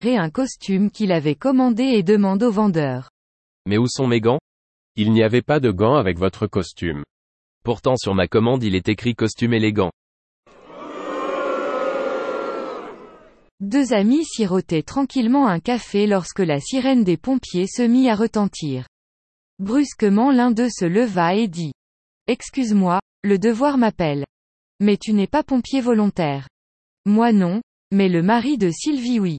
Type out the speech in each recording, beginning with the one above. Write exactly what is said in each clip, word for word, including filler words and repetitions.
un costume qu'il avait commandé et demande au vendeur. Mais où sont mes gants? Il n'y avait pas de gants avec votre costume. Pourtant sur ma commande il est écrit costume élégant. Deux amis sirotaient tranquillement un café lorsque la sirène des pompiers se mit à retentir. Brusquement l'un d'eux se leva et dit. Excuse-moi, le devoir m'appelle. Mais tu n'es pas pompier volontaire. Moi non, mais le mari de Sylvie oui.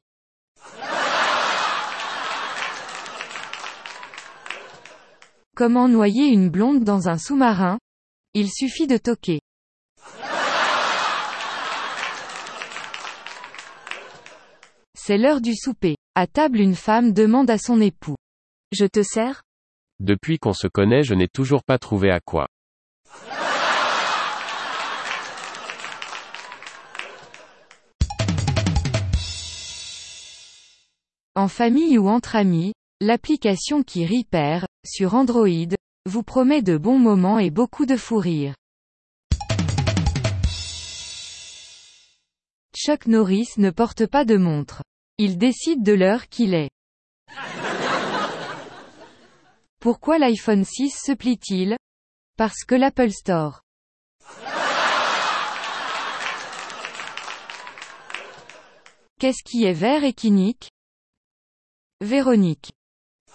Comment noyer une blonde dans un sous-marin? Il suffit de toquer. C'est l'heure du souper. À table une femme demande à son époux. Je te sers? Depuis qu'on se connaît je n'ai toujours pas trouvé à quoi. En famille ou entre amis, l'application qui rit perd, sur Android, vous promet de bons moments et beaucoup de fou rire. Chuck Norris ne porte pas de montre. Il décide de l'heure qu'il est. Pourquoi l'iPhone six se plie-t-il? Parce que l'Apple Store. Qu'est-ce qui est vert et qui nique? Véronique.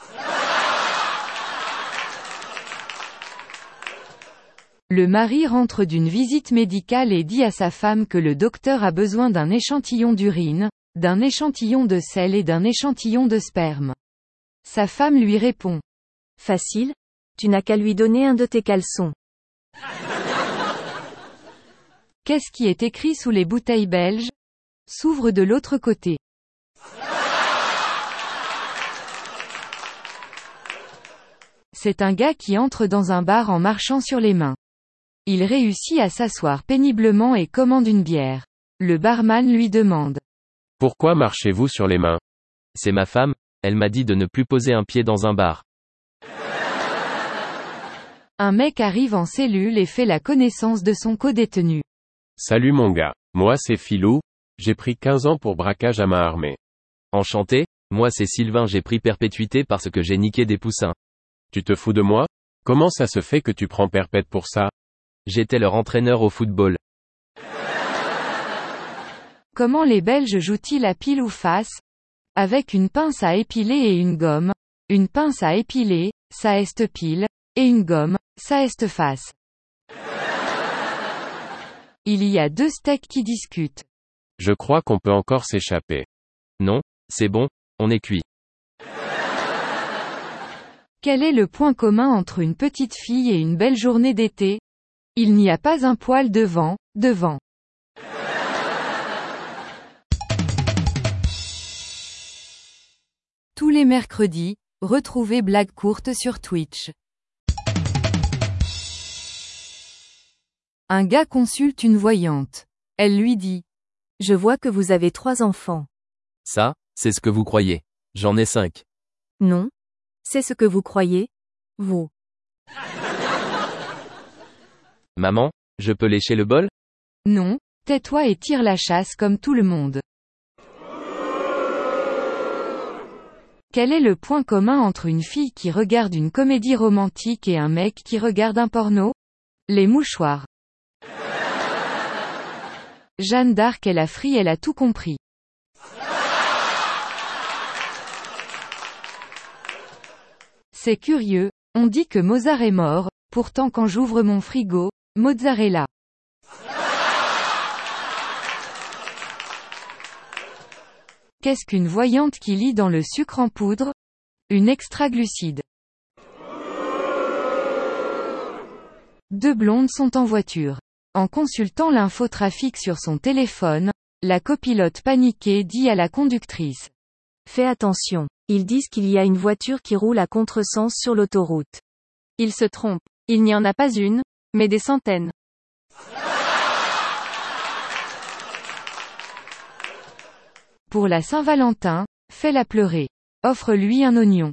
Le mari rentre d'une visite médicale et dit à sa femme que le docteur a besoin d'un échantillon d'urine, d'un échantillon de sel et d'un échantillon de sperme. Sa femme lui répond. Facile, tu n'as qu'à lui donner un de tes caleçons. Qu'est-ce qui est écrit sous les bouteilles belges? S'ouvre de l'autre côté. C'est un gars qui entre dans un bar en marchant sur les mains. Il réussit à s'asseoir péniblement et commande une bière. Le barman lui demande. Pourquoi marchez-vous sur les mains? C'est ma femme, elle m'a dit de ne plus poser un pied dans un bar. Un mec arrive en cellule et fait la connaissance de son codétenu. Salut mon gars, moi c'est Philou, j'ai pris quinze ans pour braquage à main armée. Enchanté, moi c'est Sylvain, j'ai pris perpétuité parce que j'ai niqué des poussins. Tu te fous de moi? Comment ça se fait que tu prends perpète pour ça? J'étais leur entraîneur au football. Comment les Belges jouent-ils à pile ou face? Avec une pince à épiler et une gomme. Une pince à épiler, ça est pile, et une gomme, ça est face. Il y a deux steaks qui discutent. Je crois qu'on peut encore s'échapper. Non, c'est bon, on est cuit. Quel est le point commun entre une petite fille et une belle journée d'été? Il n'y a pas un poil de vent, devant. Tous les mercredis, retrouvez Blague courte sur Twitch. Un gars consulte une voyante. Elle lui dit. Je vois que vous avez trois enfants. Ça, c'est ce que vous croyez. J'en ai cinq. Non. C'est ce que vous croyez, vous. Maman, je peux lécher le bol? Non, tais-toi et tire la chasse comme tout le monde. Quel est le point commun entre une fille qui regarde une comédie romantique et un mec qui regarde un porno? Les mouchoirs. Jeanne d'Arc et la frie, elle a tout compris. C'est curieux, on dit que Mozart est mort, pourtant quand j'ouvre mon frigo, mozzarella. Qu'est-ce qu'une voyante qui lit dans le sucre en poudre? Une extraglucide. Deux blondes sont en voiture. En consultant l'infotrafic sur son téléphone, la copilote paniquée dit à la conductrice. Fais attention, ils disent qu'il y a une voiture qui roule à contresens sur l'autoroute. Ils se trompent, il n'y en a pas une, mais des centaines. Pour la Saint-Valentin, fais-la pleurer. Offre-lui un oignon.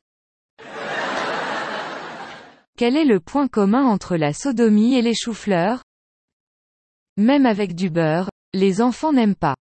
Quel est le point commun entre la sodomie et les choux-fleurs? Même avec du beurre, les enfants n'aiment pas.